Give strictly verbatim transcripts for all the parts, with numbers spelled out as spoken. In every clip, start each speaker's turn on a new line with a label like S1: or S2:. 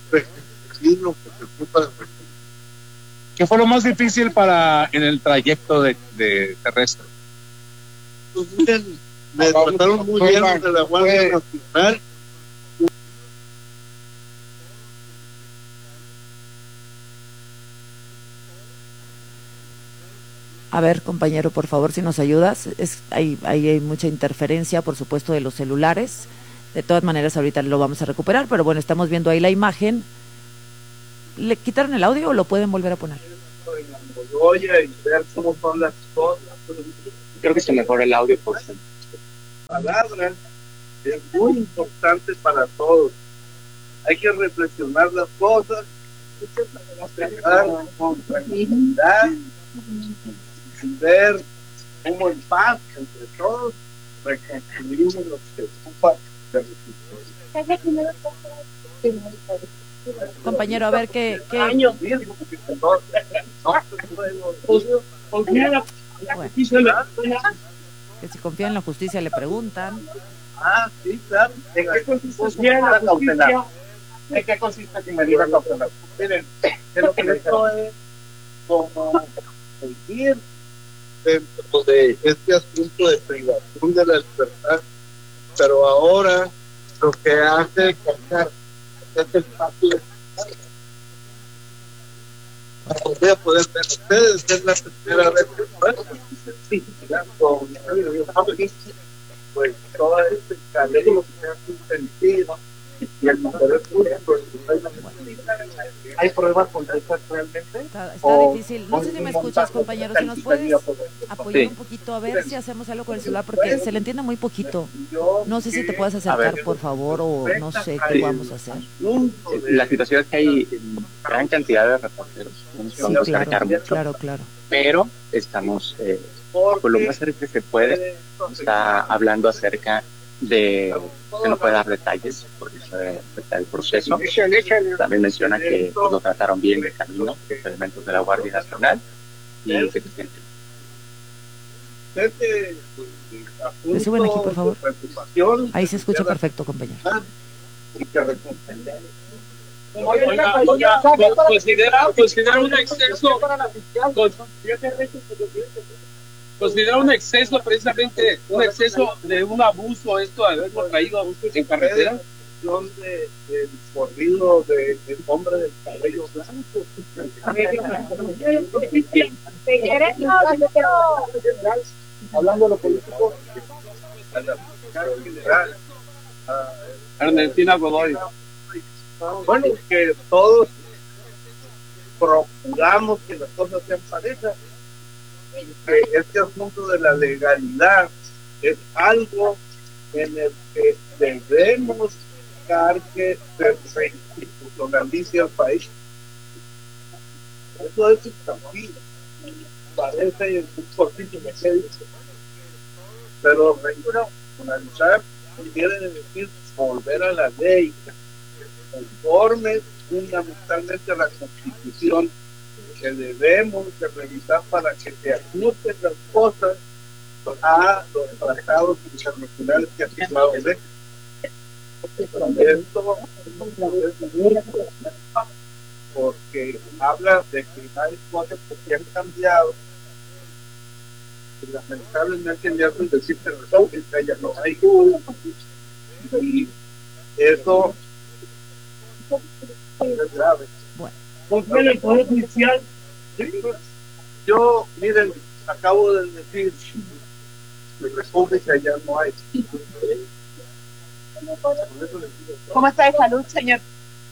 S1: reconstruir que se ocupa de reconstruir.
S2: ¿Qué fue lo más difícil para en el trayecto de, de terrestre?
S1: Pues bien, me trataron muy bien de la Guardia Nacional.
S3: A ver, compañero, por favor, si nos ayudas. Es, hay, hay, hay mucha interferencia, por supuesto, de los celulares. De todas maneras, ahorita lo vamos a recuperar, pero bueno, estamos viendo ahí la imagen. ¿Le quitaron el audio o lo pueden volver a poner?
S1: Oye, y ver cómo son las cosas.
S4: Creo que se mejora el audio por sí.
S1: Palabras es muy importante para todos. Hay que reflexionar las cosas, pensar con tranquilidad, ver cómo en paz entre todos reconstruimos lo que se ocupa de la
S3: compañero, a ver qué, qué...
S1: años mismo que no,
S3: bueno, que si confía en la justicia le preguntan.
S1: Ah, sí, claro. ¿En qué consiste la cautelar? ¿En qué consiste la medida cautelar? Miren, de lo que esto es como seguir dentro de este asunto de privación de la libertad, pero ahora lo que hace cambiar es el paso de voy a poder ver ustedes, es la primera vez que sí, pues todo este camino que hace un sentido y el interés público. ¿Hay pruebas concretas realmente?
S3: Está, está difícil. No sé si me escuchas, compañero. Si nos puedes apoyar sí. un poquito, a ver si hacemos algo con el celular, porque se le entiende muy poquito. No sé si te puedes acercar, ver, por favor, o no sé qué vamos a hacer.
S4: La situación es que hay gran cantidad de reporteros. No
S3: sí, claro, mucho, claro, claro.
S4: Pero estamos, eh, por lo más cerca que se puede, está hablando acerca de que no puede dar detalles porque está el proceso. También menciona que pues, lo trataron bien de camino los elementos de la Guardia Nacional y que se siente.
S3: ¿Me suben aquí, por favor? Ahí se escucha perfecto, compañero.
S5: Oiga, oiga, considera, considera un exceso considera un exceso precisamente un exceso de un abuso esto de haberlo traído en carretera
S1: donde el corrido del de hombre del cabello blanco hablando de lo político a la fiscal general
S5: Ernestina Godoy.
S1: Bueno, que todos procuramos que las cosas sean parejas, que este asunto de la legalidad es algo en el que debemos buscar que se reinstitucionalice al país. Eso es tranquilo, parece un cortito de serio, pero reinstitucionalizar quiere decir volver a la ley conforme fundamentalmente a la Constitución, que debemos de revisar para que se ajusten las cosas a los tratados internacionales que ha firmado México. Esto es muy importante porque habla de que hay cosas que se han cambiado y lamentablemente me hacen decir que resulta ya no hay, y eso es grave.
S3: Bueno.
S5: ¿Confía en el Poder Judicial?
S1: Yo, miren, acabo de decir que república ya no hay.
S6: ¿Cómo está de salud, señor?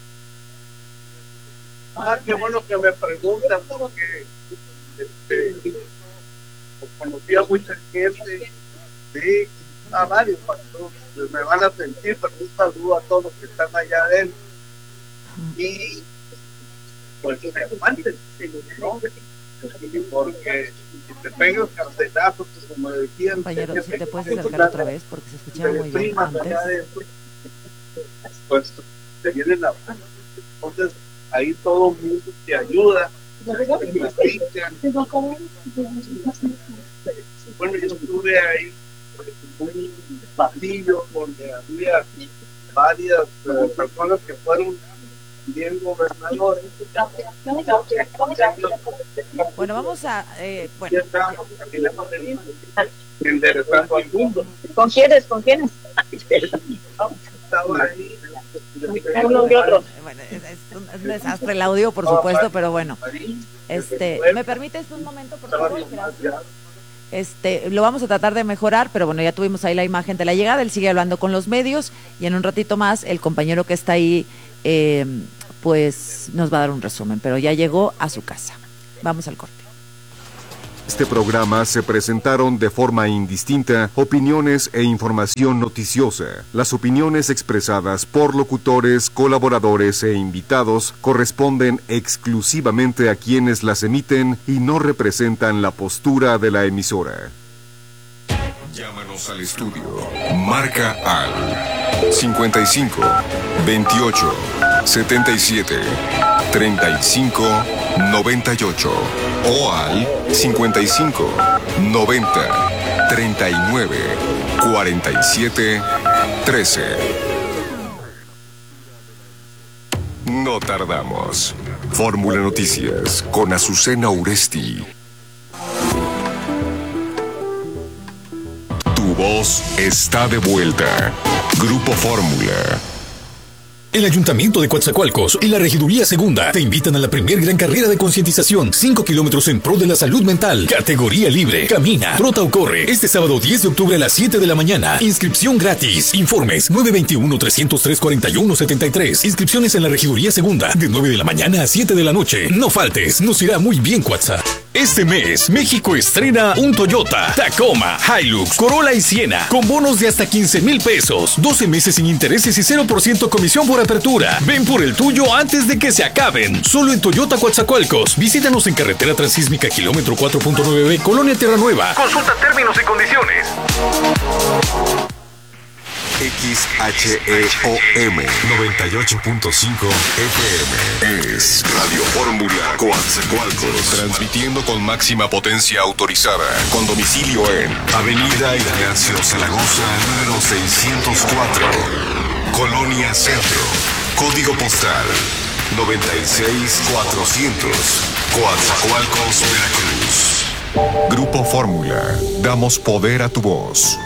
S1: Ah, qué bueno que me preguntan, porque este, conocí a mucha gente, sí, a varios pastores, me van a sentir, pero un saludo a todos los que están allá adentro. Y pues me aguanten, ¿no? Porque si te pegas carcelazos, como decían,
S3: compañero, si te puedes acercar otra vez porque se escuchaba muy bien antes.
S1: Pues te vienen la mano. Entonces ahí todo el mundo te ayuda. Bueno, yo estuve ahí en un pasillo donde había varias uh, personas que fueron también gobernadores.
S3: Bueno, vamos a... Eh, bueno.
S1: Enderezando al mundo.
S6: ¿Con quiénes? ¿Con quiénes?
S1: Estaba ahí.
S6: Uno y otro.
S3: Bueno, es, es, un, es un desastre el audio, por supuesto, pero bueno. Este, ¿me permites un momento, por favor? Gracias. Este, lo vamos a tratar de mejorar, pero bueno, ya tuvimos ahí la imagen de la llegada, él sigue hablando con los medios y en un ratito más el compañero que está ahí, eh, pues nos va a dar un resumen, pero ya llegó a su casa. Vamos al corte.
S7: Este programa se presentaron de forma indistinta opiniones e información noticiosa. Las opiniones expresadas por locutores, colaboradores e invitados corresponden exclusivamente a quienes las emiten y no representan la postura de la emisora. Llámanos al estudio. Marca al cincuenta y cinco, veintiocho, setenta y siete, treinta y cinco, noventa y ocho o al cincuenta y cinco, noventa, treinta y nueve, cuarenta y siete, trece. No tardamos. Fórmula Noticias con Azucena Uresti. Tu voz está de vuelta. Grupo Fórmula.
S8: El Ayuntamiento de Coatzacoalcos y la Regiduría Segunda te invitan a la primer gran carrera de concientización. cinco kilómetros en pro de la salud mental. Categoría libre. Camina, trota o corre. Este sábado diez de octubre a las siete de la mañana. Inscripción gratis. Informes nueve veintiuno, trescientos tres, cuarenta y uno, setenta y tres. Inscripciones en la Regiduría Segunda de nueve de la mañana a siete de la noche. No faltes, nos irá muy bien, Coatza. Este mes, México estrena un Toyota, Tacoma, Hilux, Corolla y Siena, con bonos de hasta quince mil pesos, doce meses sin intereses y cero por ciento comisión por apertura. Ven por el tuyo antes de que se acaben. Solo en Toyota Coatzacoalcos. Visítanos en carretera transísmica kilómetro cuatro punto nueve B, Colonia Tierra Nueva. Consulta términos y condiciones.
S7: X H E O M noventa y ocho punto cinco F M es Radio Fórmula Coatzacoalcos, transmitiendo con máxima potencia autorizada, con domicilio en Avenida Ignacio Zaragoza, número seiscientos cuatro, Colonia Centro, código postal noventa y seis mil cuatrocientos, Coatzacoalcos, Veracruz. Grupo Fórmula, damos poder a tu voz.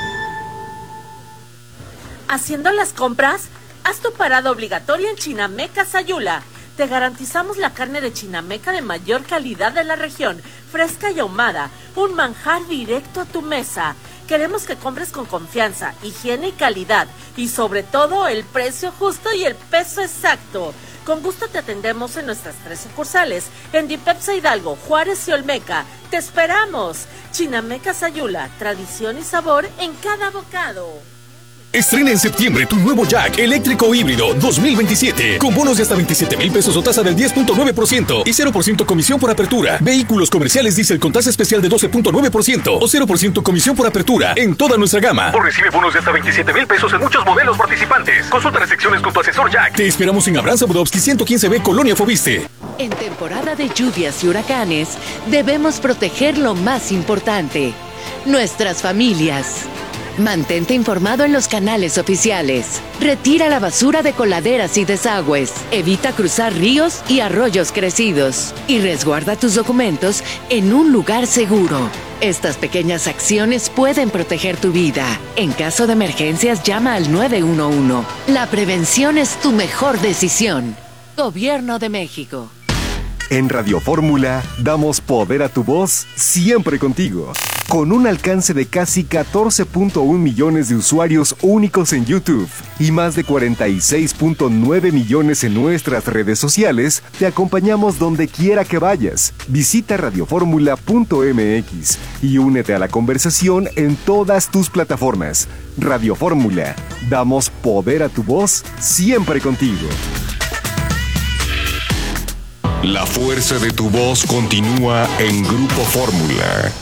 S9: Haciendo las compras, haz tu parada obligatoria en Chinameca Sayula. Te garantizamos la carne de Chinameca de mayor calidad de la región, fresca y ahumada, un manjar directo a tu mesa. Queremos que compres con confianza, higiene y calidad, y sobre todo el precio justo y el peso exacto. Con gusto te atendemos en nuestras tres sucursales, en Dipepsa Hidalgo, Juárez y Olmeca. ¡Te esperamos! Chinameca Sayula, tradición y sabor en cada bocado.
S8: Estrena en septiembre tu nuevo Jack eléctrico híbrido dos mil veintisiete con bonos de hasta veintisiete mil pesos o tasa del diez punto nueve por ciento y cero por ciento comisión por apertura. Vehículos comerciales diésel con tasa especial de doce punto nueve por ciento o cero por ciento comisión por apertura en toda nuestra gama. O recibe bonos de hasta veintisiete mil pesos en muchos modelos participantes. Consulta restricciones con tu asesor Jack. Te esperamos en Abraham Budowski ciento quince B, Colonia Fobiste.
S10: En temporada de lluvias y huracanes, debemos proteger lo más importante: nuestras familias. Mantente informado en los canales oficiales. Retira la basura de coladeras y desagües. Evita cruzar ríos y arroyos crecidos. Y resguarda tus documentos en un lugar seguro. Estas pequeñas acciones pueden proteger tu vida. En caso de emergencias, llama al nueve uno uno. La prevención es tu mejor decisión. Gobierno de México.
S7: En Radio Fórmula damos poder a tu voz siempre contigo. Con un alcance de casi catorce punto uno millones de usuarios únicos en YouTube y más de cuarenta y seis punto nueve millones en nuestras redes sociales, te acompañamos donde quiera que vayas. Visita radioformula punto m x y únete a la conversación en todas tus plataformas. Radio Fórmula, damos poder a tu voz siempre contigo. La fuerza de tu voz continúa en Grupo Fórmula.